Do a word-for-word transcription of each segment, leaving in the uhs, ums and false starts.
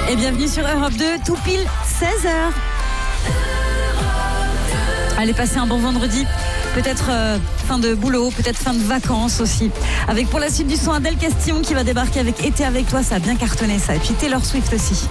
Et bienvenue sur Europe deux, tout pile seize heures. Allez, passez un bon vendredi. Peut-être euh, fin de boulot, peut-être fin de vacances aussi. Avec pour la suite du son Adèle Castillon qui va débarquer avec Été avec toi. Ça a bien cartonné ça. Et puis Taylor Swift aussi.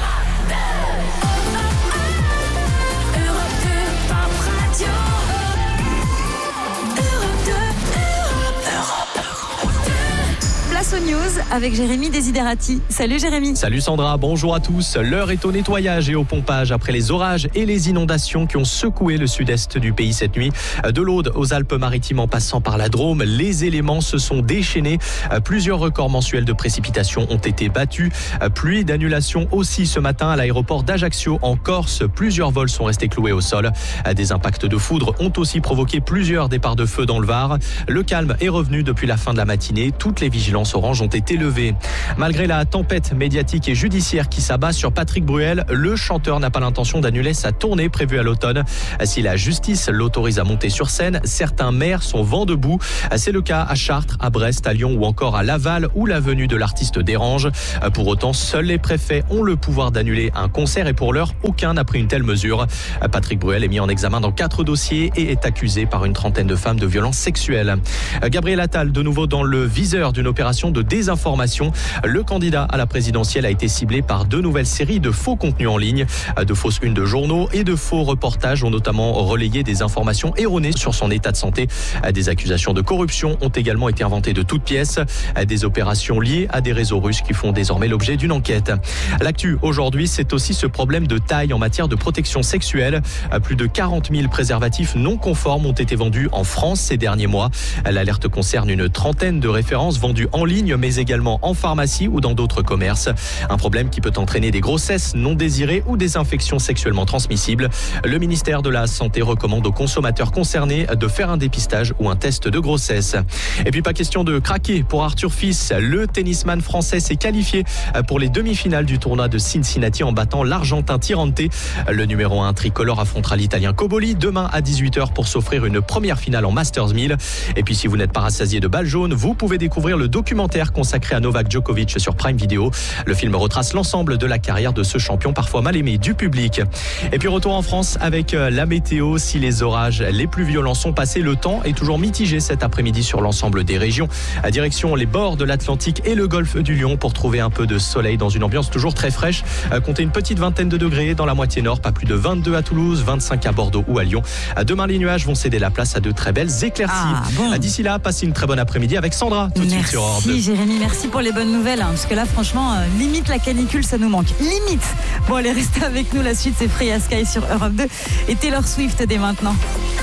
Place aux news avec Jérémy Desiderati. Salut Jérémy. Salut Sandra, bonjour à tous. L'heure est au nettoyage et au pompage après les orages et les inondations qui ont secoué le sud-est du pays cette nuit. De l'Aude aux Alpes-Maritimes en passant par la Drôme, les éléments se sont déchaînés. Plusieurs records mensuels de précipitations ont été battus. Pluie d'annulation aussi ce matin à l'aéroport d'Ajaccio en Corse. Plusieurs vols sont restés cloués au sol. Des impacts de foudre ont aussi provoqué plusieurs départs de feu dans le Var. Le calme est revenu depuis la fin de la matinée. Toutes les vigilances orange ont été levées. Malgré la tempête médiatique et judiciaire qui s'abat sur Patrick Bruel, le chanteur n'a pas l'intention d'annuler sa tournée prévue à l'automne. Si la justice l'autorise à monter sur scène, certains maires sont vent debout. C'est le cas à Chartres, à Brest, à Lyon ou encore à Laval où la venue de l'artiste dérange. Pour autant, seuls les préfets ont le pouvoir d'annuler un concert et pour l'heure, aucun n'a pris une telle mesure. Patrick Bruel est mis en examen dans quatre dossiers et est accusé par une trentaine de femmes de violences sexuelles. Gabriel Attal, de nouveau dans le viseur d'une opération de désinformation. Le candidat à la présidentielle a été ciblé par deux nouvelles séries de faux contenus en ligne. De fausses unes de journaux et de faux reportages ont notamment relayé des informations erronées sur son état de santé. Des accusations de corruption ont également été inventées de toutes pièces. Des opérations liées à des réseaux russes qui font désormais l'objet d'une enquête. L'actu aujourd'hui, c'est aussi ce problème de taille en matière de protection sexuelle. Plus de quarante mille préservatifs non conformes ont été vendus en France ces derniers mois. L'alerte concerne une trentaine de références vendues en ligne, mais également en pharmacie ou dans d'autres commerces. Un problème qui peut entraîner des grossesses non désirées ou des infections sexuellement transmissibles. Le ministère de la Santé recommande aux consommateurs concernés de faire un dépistage ou un test de grossesse. Et puis pas question de craquer pour Arthur Fils. Le tennisman français s'est qualifié pour les demi-finales du tournoi de Cincinnati en battant l'Argentin Tirante. Le numéro un tricolore affrontera l'Italien Cobolli demain à dix-huit heures pour s'offrir une première finale en Masters mille. Et puis si vous n'êtes pas rassasié de balles jaunes, vous pouvez découvrir le documentaire consacré à Novak Djokovic sur Prime Video. Le film retrace l'ensemble de la carrière de ce champion parfois mal aimé du public. Et puis retour en France avec la météo. Si les orages les plus violents sont passés, le temps est toujours mitigé cet après-midi sur l'ensemble des régions. À direction les bords de l'Atlantique et le golfe du Lion pour trouver un peu de soleil dans une ambiance toujours très fraîche. Comptez une petite vingtaine de degrés dans la moitié nord, pas plus de vingt-deux à Toulouse, vingt-cinq à Bordeaux ou à Lyon. Demain, les nuages vont céder la place à de très belles éclaircies. Ah, bon. D'ici là, passez une très bonne après-midi avec Sandra tout de suite sur Europe deux. Merci Jérémy, merci pour les bonnes nouvelles, hein, parce que là franchement, euh, limite la canicule, ça nous manque. Limite. Bon allez, restez avec nous, la suite c'est Freya Sky sur Europe deux et Taylor Swift dès maintenant.